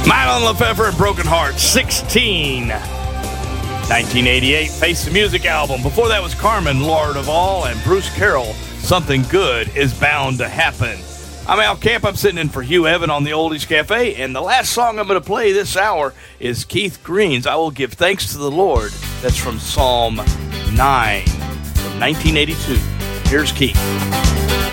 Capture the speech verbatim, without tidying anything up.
Mylon Lefevre and Broken Hearts, sixteen. nineteen eighty-eight, Face the Music album. Before that was Carmen, Lord of All, and Bruce Carroll, Something Good Is Bound to Happen. I'm Al Camp. I'm sitting in for Hugh Evan on the Oldies Cafe, and the last song I'm going to play this hour is Keith Green's I Will Give Thanks to the Lord. That's from Psalm nine from nineteen eighty-two. Here's Keith.